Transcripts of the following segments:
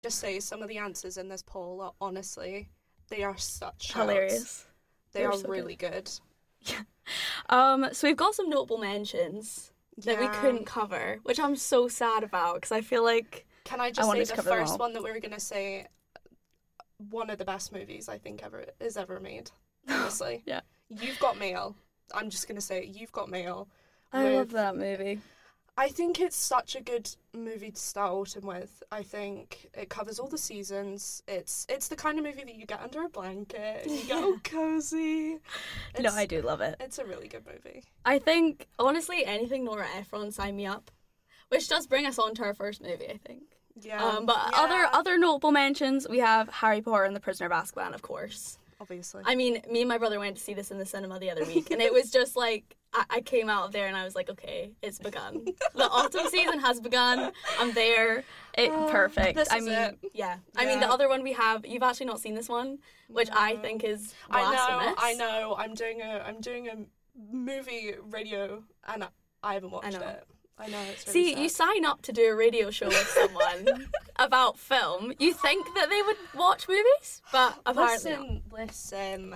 Just say some of the answers in this poll are honestly, they are such hilarious. Shouts. They are so really good. Yeah. So we've got some notable mentions that we couldn't cover, which I'm so sad about because I feel like Can I just say the first one that we were going to say, one of the best movies I think ever made, honestly. Yeah. You've Got Mail. I'm just going to say You've Got Mail. I love that movie. I think it's such a good movie to start autumn with. I think it covers all the seasons. It's the kind of movie that you get under a blanket and you get all cozy. No, I do love it. It's a really good movie. I think, honestly, anything Nora Ephron, sign me up. Which does bring us on to our first movie, I think. Yeah. Other notable mentions, we have Harry Potter and the Prisoner of Azkaban, of course. Obviously. I mean, me and my brother went to see this in the cinema the other week, and it was just like, I came out of there and I was like, okay, it's begun. The autumn season has begun. I'm there. Perfect. This is it. Yeah. I mean, the other one we have, you've actually not seen this one, which I think is blasphemous. I know. I'm doing a movie radio, and I haven't watched it. I know, it's really sad. You sign up to do a radio show with someone about film, you think that they would watch movies, but apparently not. Listen.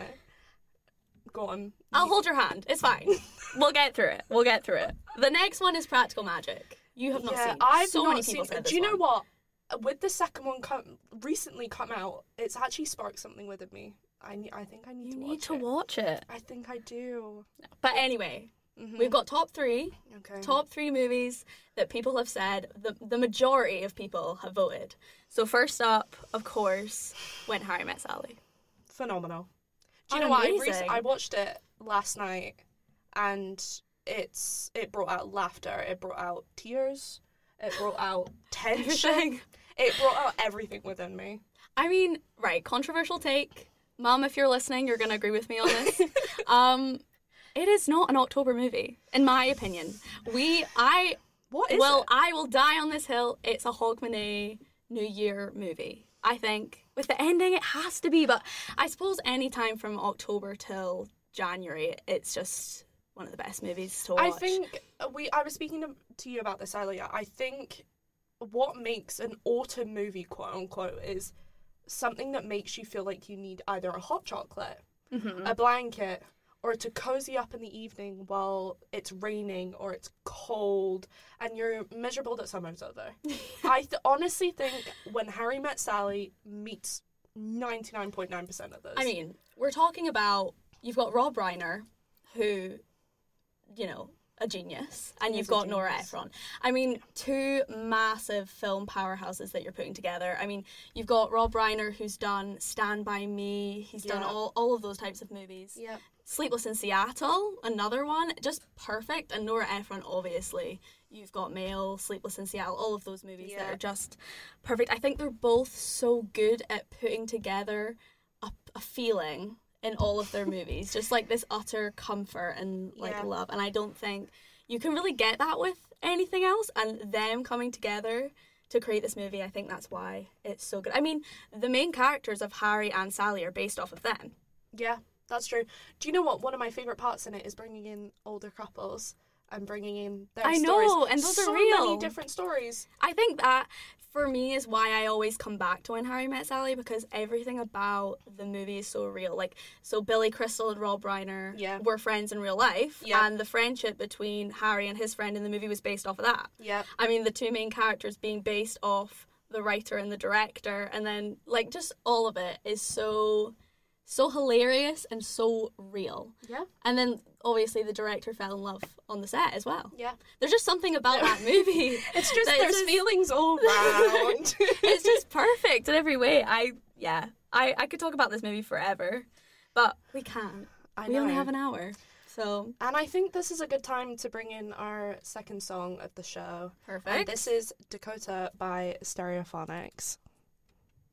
Go on. I'll hold your hand. It's fine. We'll get through it. The next one is Practical Magic. You have not seen. I've so not many seen. people said this Do you know one. what? With the second one recently come out, it's actually sparked something within me. I think I need to watch it. You need to watch it. I think I do. But anyway, we've got top 3. Okay. Top 3 movies that people have said, the majority of people have voted. So first up, of course, When Harry Met Sally. Phenomenal. Do you know what? Amazing. I watched it last night, and it brought out laughter. It brought out tears. It brought out tension. Everything. It brought out everything within me. I mean, right, controversial take. Mom, if you're listening, you're going to agree with me on this. It is not an October movie, in my opinion. What is it? I will die on this hill. It's a Hogmanay New Year movie. I think with the ending, it has to be. But I suppose any time from October till January, it's just one of the best movies to watch. I think I was speaking to you about this earlier. I think what makes an autumn movie, quote unquote, is something that makes you feel like you need either a hot chocolate, a blanket, or to cozy up in the evening while it's raining or it's cold and you're miserable that summer's over. I honestly think When Harry Met Sally meets 99.9% of those. I mean, we're talking about, you've got Rob Reiner, who, you know, a genius, and you've got Nora Ephron. I mean, 2 massive film powerhouses that you're putting together. I mean, you've got Rob Reiner, who's done Stand By Me. He's done all of those types of movies. Yeah. Sleepless in Seattle, another one, just perfect. And Nora Ephron, obviously. You've got Mail, Sleepless in Seattle, all of those movies that are just perfect. I think they're both so good at putting together a feeling in all of their movies, just like this utter comfort and love. And I don't think you can really get that with anything else. And them coming together to create this movie, I think that's why it's so good. I mean, the main characters of Harry and Sally are based off of them. Yeah, that's true. Do you know what? One of my favourite parts in it is bringing in older couples and bringing in their stories. I know, and those are real. So many different stories. I think that, for me, is why I always come back to When Harry Met Sally, because everything about the movie is so real. Like, so Billy Crystal and Rob Reiner were friends in real life, and the friendship between Harry and his friend in the movie was based off of that. Yeah. I mean, the 2 main characters being based off the writer and the director, and then, like, just all of it is so hilarious and so real. Yeah. And then, obviously, the director fell in love on the set as well. Yeah. There's just something about that movie. It's just, there's feelings all around. It's just perfect in every way. I could talk about this movie forever, but we can't. We only have an hour. So. And I think this is a good time to bring in our second song of the show. Perfect. And this is Dakota by Stereophonics.